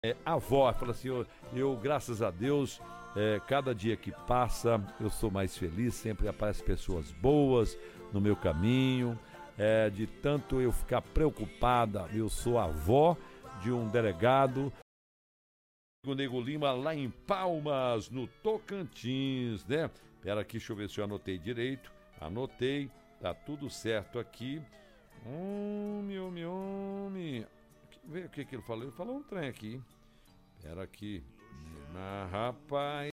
avó, fala assim, eu graças a Deus, cada dia que passa, eu sou mais feliz, sempre aparecem pessoas boas no meu caminho, de tanto eu ficar preocupada, eu sou avó de um delegado, o Nego Lima, lá em Palmas, no Tocantins, né? Pera aqui, deixa eu ver se eu anotei direito, anotei, tá tudo certo aqui, homem, vê o que ele falou um trem aqui, pera aqui, rapaz.